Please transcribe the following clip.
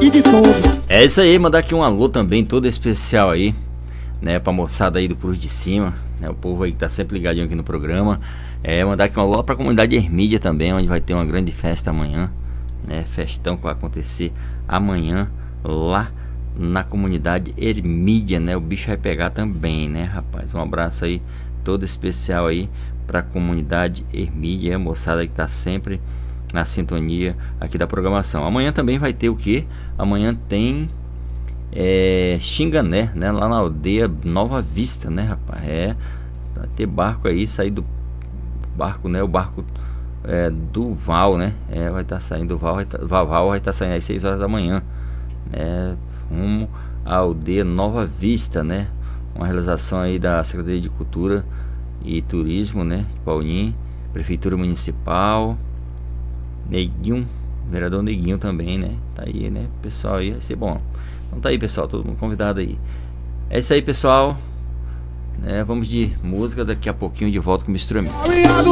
e de todos. É isso aí, mandar aqui um alô também todo especial aí, né, pra moçada aí do Cruz de Cima, né, o povo aí que tá sempre ligadinho aqui no programa. Mandar aqui um alô pra comunidade Ermídia também, onde vai ter uma grande festa amanhã, né, festão que vai acontecer amanhã lá na comunidade Ermídia, né, o bicho vai pegar também, né, rapaz. Um abraço aí todo especial aí pra comunidade Ermídia, a moçada que tá sempre na sintonia aqui da programação. Amanhã também vai ter o que? Amanhã tem Xingané, né? Lá na aldeia Nova Vista, né, rapaz? Vai ter barco aí, sair do barco, né? O barco do Val, né? Vai estar saindo do Val, vai estar saindo às 6 horas da manhã, né? Rumo à aldeia Nova Vista, né? Uma realização aí da Secretaria de Cultura e Turismo, né? De Paulinho, Prefeitura Municipal, Neguinho, vereador Neguinho também, né? Tá aí, né? Pessoal aí, vai ser bom. Então tá aí, pessoal, todo mundo convidado aí. É isso aí, pessoal. Vamos de música, daqui a pouquinho de volta com o Mistura Mix.